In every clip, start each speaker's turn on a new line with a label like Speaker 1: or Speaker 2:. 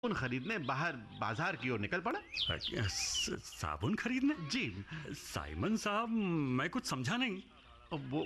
Speaker 1: साबुन खरीदने बाहर बाजार की ओर निकल पड़ा।
Speaker 2: साबुन खरीदने?
Speaker 1: जी।
Speaker 2: साइमन साहब, मैं कुछ समझा नहीं।
Speaker 1: वो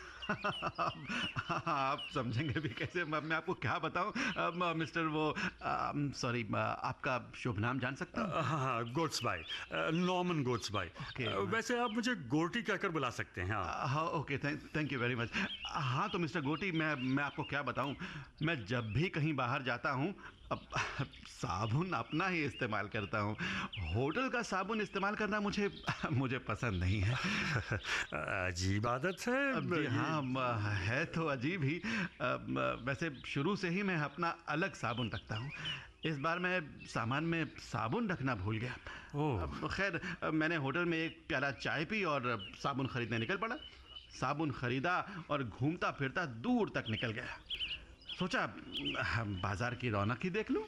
Speaker 1: आप समझेंगे भी कैसे? मैं आपको क्या बताऊं मिस्टर वो सॉरी, आपका शुभ नाम जान सकता हूं?
Speaker 2: हाँ, गोट्स भाई, नॉर्मन गोट्स भाई।
Speaker 1: ओके।
Speaker 2: वैसे आप मुझे गोटी कहकर बुला सकते हैं। हाँ।
Speaker 1: हाँ, okay, thank you very much. हाँ तो मिस्टर गोटी, मैं आपको क्या बताऊं, मैं जब भी कहीं बाहर जाता हूं अब साबुन अपना ही इस्तेमाल करता हूं। होटल का साबुन इस्तेमाल करना मुझे मुझे पसंद नहीं है।
Speaker 2: अजीब आदत है।
Speaker 1: अब जी हाँ, है तो अजीब ही। वैसे शुरू से ही मैं अपना अलग साबुन रखता हूँ। इस बार मैं सामान में साबुन रखना भूल गया।
Speaker 2: ओह।
Speaker 1: खैर, मैंने होटल में एक प्याला चाय पी और साबुन खरीदने निकल पड़ा। साबुन खरीदा और घूमता फिरता दूर तक निकल गया। सोचा बाजार की रौनक ही देख लूं।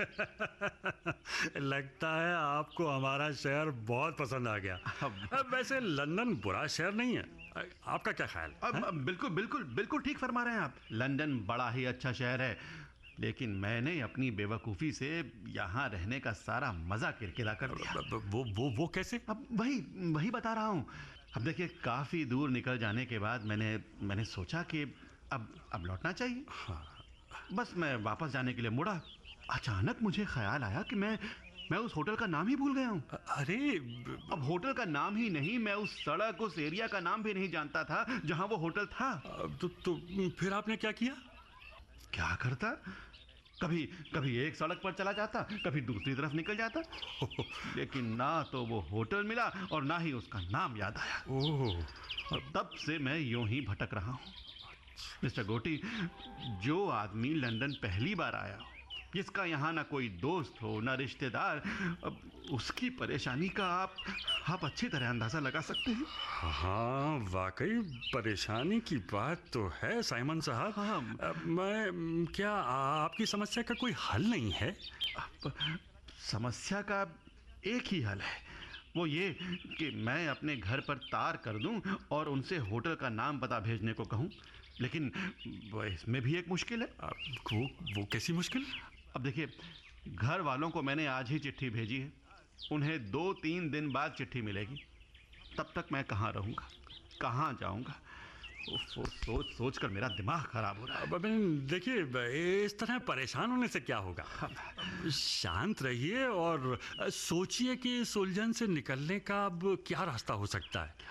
Speaker 2: लगता है आपको हमारा शहर बहुत पसंद आ गया। अब वैसे लंदन बुरा शहर नहीं है, आपका क्या ख्याल है?
Speaker 1: अब बिल्कुल बिल्कुल बिल्कुल ठीक फरमा रहे हैं आप। लंदन बड़ा ही अच्छा शहर है, लेकिन मैंने अपनी बेवकूफ़ी से यहाँ रहने का सारा मज़ा किरकिरा कर दिया।
Speaker 2: वो कैसे?
Speaker 1: अब वही बता रहा हूँ। अब देखिए, काफ़ी दूर निकल जाने के बाद मैंने सोचा कि अब लौटना चाहिए। बस मैं वापस जाने के लिए मुड़ा। अचानक मुझे ख्याल आया कि मैं उस होटल का नाम ही भूल गया हूँ।
Speaker 2: अरे,
Speaker 1: अब होटल का नाम ही नहीं, मैं उस सड़क, उस एरिया का नाम भी नहीं जानता था जहाँ वो होटल था।
Speaker 2: तो फिर आपने क्या किया?
Speaker 1: क्या करता? कभी एक सड़क पर चला जाता, कभी दूसरी तरफ निकल जाता, लेकिन ना तो वो होटल मिला और ना ही उसका नाम याद आया।
Speaker 2: ओह।
Speaker 1: और तब से मैं यूं ही भटक रहा हूँ। मिस्टर गोटी, जो आदमी लंदन पहली बार आया हो, जिसका यहाँ ना कोई दोस्त हो ना रिश्तेदार, अब उसकी परेशानी का आप अच्छी तरह अंदाजा लगा सकते हैं।
Speaker 2: हाँ, वाकई परेशानी की बात तो है साइमन साहब।
Speaker 1: हाँ।
Speaker 2: क्या आपकी समस्या का कोई हल नहीं है?
Speaker 1: अब समस्या का एक ही हल है, वो ये कि मैं अपने घर पर तार कर दूं और उनसे होटल का नाम पता भेजने को कहूं। लेकिन इसमें भी एक मुश्किल है।
Speaker 2: वो कैसी मुश्किल?
Speaker 1: अब देखिए, घर वालों को मैंने आज ही चिट्ठी भेजी है। उन्हें 2-3 दिन बाद चिट्ठी मिलेगी। तब तक मैं कहाँ रहूँगा, कहाँ जाऊँगा? सोच कर मेरा दिमाग खराब हो रहा है।
Speaker 2: अब देखिए, इस तरह परेशान होने से क्या होगा? शांत रहिए और सोचिए कि इस उलझन से निकलने का अब क्या रास्ता हो सकता है।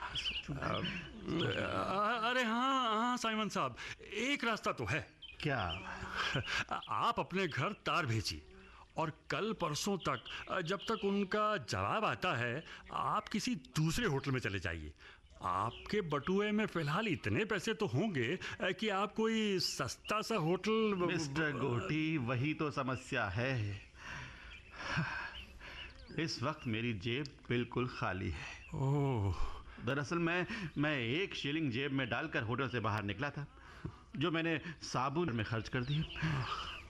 Speaker 2: अरे हाँ साइमन साहब, एक रास्ता तो है।
Speaker 1: क्या?
Speaker 2: आप अपने घर तार भेजिए और कल परसों तक, जब तक उनका जवाब आता है, आप किसी दूसरे होटल में चले जाइए। आपके बटुए में फिलहाल इतने पैसे तो होंगे कि आप कोई सस्ता सा होटल।
Speaker 1: मिस्टर गोटी, वही तो समस्या है। इस वक्त मेरी जेब बिल्कुल खाली है।
Speaker 2: ओह।
Speaker 1: दरअसल मैं 1 शिलिंग जेब में डालकर होटल से बाहर निकला था, जो मैंने साबुन में खर्च कर दिए।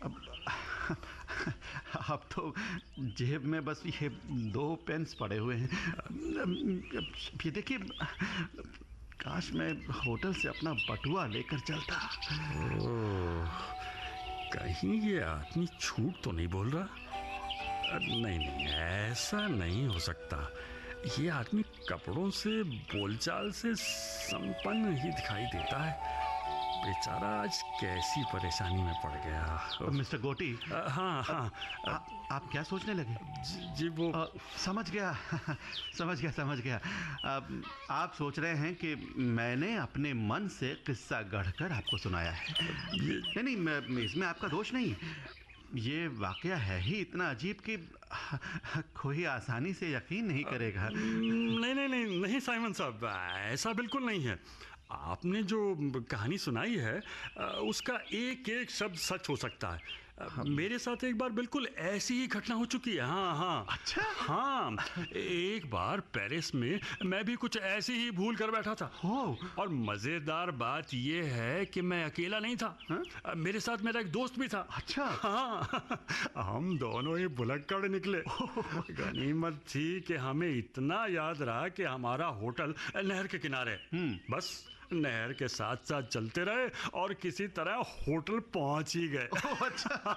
Speaker 1: अब तो जेब में बस ये 2 पेन्स पड़े हुए हैं। ये देखिए, काश मैं होटल से अपना बटुआ लेकर चलता।
Speaker 2: ओह, कहीं ये आदमी झूठ तो नहीं बोल रहा? नहीं, ऐसा नहीं हो सकता। ये आदमी कपड़ों से, बोलचाल से संपन्न ही दिखाई देता है। बेचारा आज कैसी परेशानी में पड़ गया।
Speaker 1: मिस्टर गोटी।
Speaker 2: हाँ।
Speaker 1: आप क्या सोचने लगे?
Speaker 2: जी वो
Speaker 1: समझ गया। समझ गया। आप सोच रहे हैं कि मैंने अपने मन से किस्सा गढ़कर आपको सुनाया है। नहीं, इसमें आपका दोष नहीं। ये वाकया है ही इतना अजीब कि कोई आसानी से यकीन नहीं करेगा।
Speaker 2: नहीं साइमन साहब, ऐसा बिल्कुल नहीं है। आपने जो कहानी सुनाई है, उसका एक एक शब्द सच हो सकता है। मेरे साथ एक बार बिल्कुल ऐसी ही घटना हो चुकी है। हाँ।
Speaker 1: अच्छा?
Speaker 2: हाँ, एक बार पेरिस में मैं भी कुछ ऐसी ही भूल कर बैठा था। और मजेदार बात यह है कि मैं अकेला नहीं था। मेरे साथ मेरा एक दोस्त भी था।
Speaker 1: अच्छा?
Speaker 2: हाँ। हम दोनों ही भुलक्कड़ निकले। गनीमत थी कि हमें इतना याद रहा कि हमारा होटल नहर के किनारे। बस नहर के साथ साथ चलते रहे और किसी तरह होटल पहुंच ही गए।
Speaker 1: अच्छा।